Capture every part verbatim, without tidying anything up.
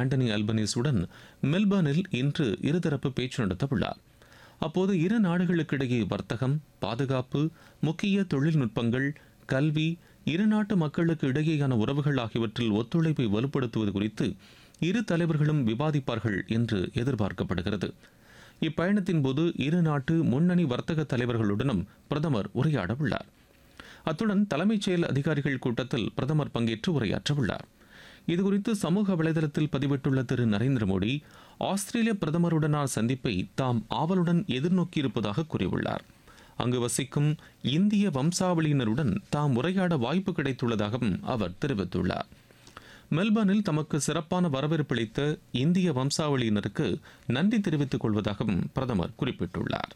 ஆண்டனி அல்பனீஸுடன் மெல்பர்னில் இன்று இருதரப்பு பேச்சு நடத்தவுள்ளார். அப்போது இரு நாடுகளுக்கிடையே வர்த்தகம், பாதுகாப்பு, முக்கிய தொழில்நுட்பங்கள், கல்வி, இரு நாட்டு மக்களுக்கு இடையேயான உறவுகள் ஆகியவற்றில் ஒத்துழைப்பை வலுப்படுத்துவது குறித்து இரு தலைவர்களும் விவாதிப்பார்கள் என்று எதிர்பார்க்கப்படுகிறது. இப்பயணத்தின் போது இரு நாட்டு முன்னணி வர்த்தக தலைவர்களுடனும் பிரதமர் உரையாட உள்ளார். அத்துடன் தலைமைச் செயல் அதிகாரிகள் கூட்டத்தில் பிரதமர் பங்கேற்று உரையாற்றவுள்ளார். இதுகுறித்து சமூக வலைதளத்தில் பதிவிட்டுள்ள திரு நரேந்திர மோடி, ஆஸ்திரேலிய பிரதமருடனான சந்திப்பை தாம் ஆவலுடன் எதிர்நோக்கியிருப்பதாக கூறியுள்ளார். அங்கு வசிக்கும் இந்திய வம்சாவளியினருடன் தாம் உரையாட வாய்ப்பு கிடைத்துள்ளதாகவும் அவர் தெரிவித்துள்ளார். மெல்பர்னில் தமக்கு சிறப்பான வரவேற்பளித்த இந்திய வம்சாவளியினருக்கு நன்றி தெரிவித்துக் கொள்வதாகவும் பிரதமர் குறிப்பிட்டுள்ளார்.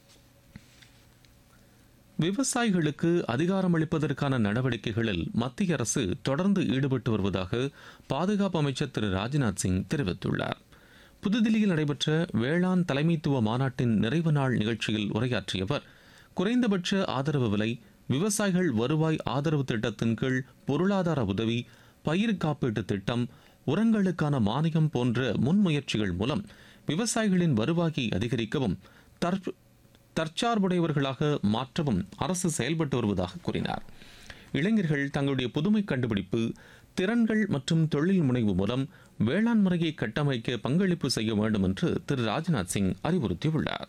விவசாயிகளுக்கு அதிகாரமளிப்பதற்கான நடவடிக்கைகளில் மத்திய அரசு தொடர்ந்து ஈடுபட்டு வருவதாக பாதுகாப்பு அமைச்சர் திரு ராஜ்நாத் சிங் தெரிவித்துள்ளார். புதுதில்லியில் நடைபெற்ற வேளாண் தலைமைத்துவ மாநாட்டின் நிறைவு நாள் நிகழ்ச்சியில் உரையாற்றிய அவர், குறைந்தபட்ச ஆதரவு விலை, விவசாயிகள் வருவாய் ஆதரவு திட்டத்தின் கீழ் பொருளாதார உதவி, பயிர் காப்பீட்டு திட்டம், உரங்களுக்கான மானியம் போன்ற முன்முயற்சிகள் மூலம் விவசாயிகளின் வருவாயை அதிகரிக்கவும் தற்சார்புடையவர்களாக மாற்றவும் அரசு செயல்பட்டு வருவதாக கூறினார். இளைஞர்கள் தங்களுடைய புதுமை கண்டுபிடிப்பு, திறன்கள் மற்றும் தொழில் முனைவு மூலம் வேளாண் முறையை கட்டமைக்க பங்களிப்பு செய்ய வேண்டும் என்று திரு ராஜ்நாத் சிங் அறிவுறுத்தியுள்ளார்.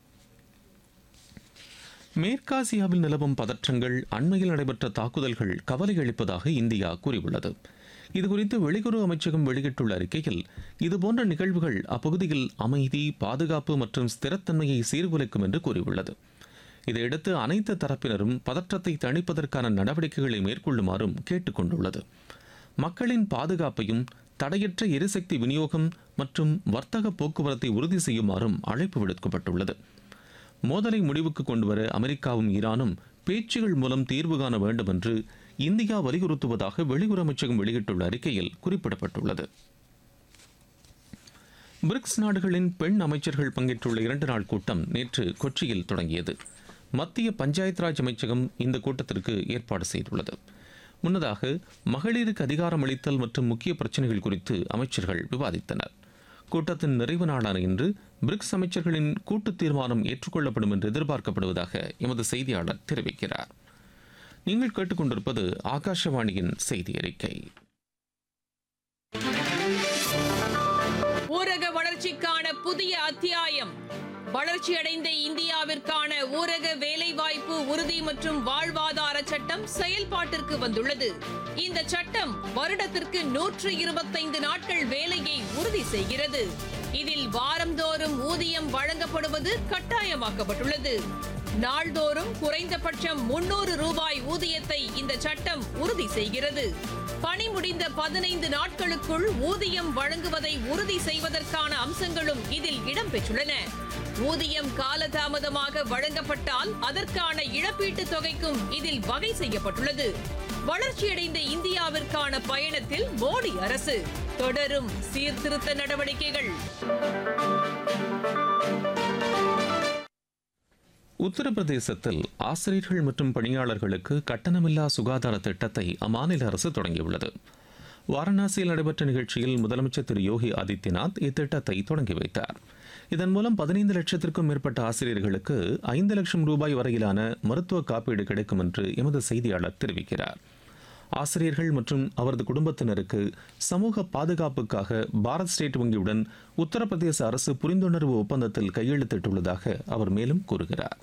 மேற்காசியாவில் நிலவும் பதற்றங்கள், அண்மையில் நடைபெற்ற தாக்குதல்கள் கவலை அளிப்பதாக இந்தியா கூறியுள்ளது. இதுகுறித்து வெளியுறவு அமைச்சகம் வெளியிட்டுள்ள அறிக்கையில், இதுபோன்ற நிகழ்வுகள் அப்பகுதியில் அமைதி, பாதுகாப்பு மற்றும் ஸ்திரத்தன்மையை சீர்குலைக்கும் என்று கூறியுள்ளது. இதையடுத்து அனைத்து தரப்பினரும் பதற்றத்தை தணிப்பதற்கான நடவடிக்கைகளை மேற்கொள்ளுமாறும் கேட்டுக் கொண்டுள்ளது. மக்களின் பாதுகாப்பையும் தடையற்ற எரிசக்தி விநியோகம் மற்றும் வர்த்தக போக்குவரத்தை உறுதி செய்யுமாறும் அழைப்பு விடுக்கப்பட்டுள்ளது. மோதலை முடிவுக்கு கொண்டுவர அமெரிக்காவும் ஈரானும் பேச்சுகள் மூலம் தீர்வு காண வேண்டும் என்று இந்தியா வலியுறுத்துவதாக வெளியுறவு அமைச்சகம் வெளியிட்டுள்ள அறிக்கையில் குறிப்பிடப்பட்டுள்ளது. பிரிக்ஸ் நாடுகளின் பெண் அமைச்சர்கள் பங்கேற்றுள்ள இரண்டு நாள் கூட்டம் நேற்று கொச்சியில் தொடங்கியது. மத்திய பஞ்சாயத் ராஜ் அமைச்சகம் இந்த கூட்டத்திற்கு ஏற்பாடு செய்துள்ளது. முன்னதாக மகளிருக்கு அதிகாரம் அளித்தல் மற்றும் முக்கிய பிரச்சினைகள் குறித்து அமைச்சர்கள் விவாதித்தனர். கூட்டத்தின் நிறைவு நாளான இன்று பிரிக்ஸ் அமைச்சர்களின் கூட்டு தீர்மானம் ஏற்றுக்கொள்ளப்படும் என்று எதிர்பார்க்கப்படுவதாக எமது செய்தியாளர் தெரிவிக்கிறார். நீங்கள் கேட்டுக்கொண்டிருப்பது ஆகாஷவாணியின் செய்தி அறிக்கை. ஊரக வளர்ச்சிக்கான புதிய அத்தியாயம். வளர்ச்சியடைந்த இந்தியாவிற்கான ஊரக வேலைவாய்ப்பு உறுதி மற்றும் வாழ்வாதார சட்டம் செயல்பாட்டிற்கு வந்துள்ளது. இந்த சட்டம் வருடத்திற்கு நூற்று இருபத்தைந்து நாட்கள் வேலையை உறுதி செய்கிறது. இதில் வாரந்தோறும் ஊதியம் வழங்கப்படுவது கட்டாயமாக்கப்பட்டுள்ளது. நாள்தோறும் குறைந்தபட்சம் முன்னூறு ரூபாய் ஊதியத்தை இந்த சட்டம் உறுதி செய்கிறது. பணி முடிந்த பதினைந்து நாட்களுக்குள் ஊதியம் வழங்குவதை உறுதி செய்வதற்கான அம்சங்களும் இதில் இடம்பெற்றுள்ளன. ஊதியம் காலதாமதமாக வழங்கப்பட்டால் அதற்கான இழப்பீட்டுத் தொகைக்கும் இதில் வகை செய்யப்பட்டுள்ளது. வளர்ச்சியடைந்த இந்தியாவிற்கான பயணத்தில் மோடி அரசு தொடரும் சீர்திருத்த நடவடிக்கைகள். உத்தரப்பிரதேசத்தில் ஆசிரியர்கள் மற்றும் பணியாளர்களுக்கு கட்டணமில்லா சுகாதார திட்டத்தை அம்மாநில அரசு தொடங்கியுள்ளது. வாரணாசியில் நடைபெற்ற நிகழ்ச்சியில் முதலமைச்சர் திரு யோகி ஆதித்யநாத் இத்திட்டத்தை தொடங்கி வைத்தார். இதன் மூலம் பதினைந்து லட்சத்திற்கும் மேற்பட்ட ஆசிரியர்களுக்கு ஐந்து லட்சம் ரூபாய் வரையிலான மருத்துவ காப்பீடு கிடைக்கும் என்று எமது செய்தியாளர் தெரிவிக்கிறார். ஆசிரியர்கள் மற்றும் அவரது குடும்பத்தினருக்கு சமூக பாதுகாப்புக்காக பாரத் ஸ்டேட் வங்கியுடன் உத்தரப்பிரதேச அரசு புரிந்துணர்வு ஒப்பந்தத்தில் கையெழுத்திட்டுள்ளதாக அவர் மேலும் கூறுகிறார்.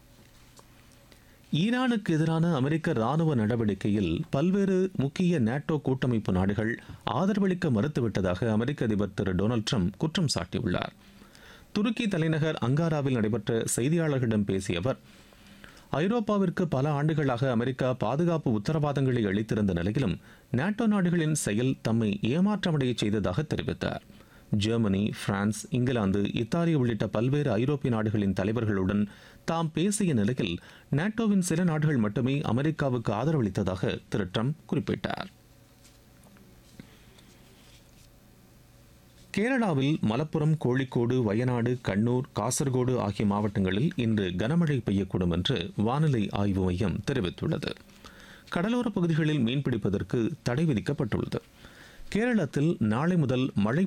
ஈரானுக்கு எதிரான அமெரிக்க ராணுவ நடவடிக்கையில் பல்வேறு முக்கிய நேட்டோ கூட்டமைப்பு நாடுகள் ஆதரவளிக்க மறுத்துவிட்டதாக அமெரிக்க அதிபர் திரு டொனால்டு ட்ரம்ப் குற்றம் சாட்டியுள்ளார். துருக்கி தலைநகர் அங்காராவில் நடைபெற்ற செய்தியாளர்களிடம் பேசிய அவர், ஐரோப்பாவிற்கு பல ஆண்டுகளாக அமெரிக்கா பாதுகாப்பு உத்தரவாதங்களை அளித்திருந்த நிலையிலும் நேட்டோ நாடுகளின் செயல் தம்மை ஏமாற்றமடைய செய்ததாக தெரிவித்தார். ஜெர்மனி, பிரான்ஸ், இங்கிலாந்து, இத்தாலி உள்ளிட்ட பல்வேறு ஐரோப்பிய நாடுகளின் தலைவர்களுடன் தாம் பேசிய நிலையில் நேட்டோவின் சில நாடுகள் மட்டுமே அமெரிக்காவுக்கு ஆதரவளித்ததாக திரு ட்ரம்ப் குறிப்பிட்டார். கேரளாவில் மலப்புரம், கோழிக்கோடு, வயநாடு, கண்ணூர், காசர்கோடு ஆகிய மாவட்டங்களில் இன்று கனமழை பெய்யக்கூடும் என்று வானிலை ஆய்வு மையம் தெரிவித்துள்ளது. கடலோரப் பகுதிகளில் மீன்பிடிப்பதற்கு தடை விதிக்கப்பட்டுள்ளது. கேரளத்தில் நாளை முதல் மழை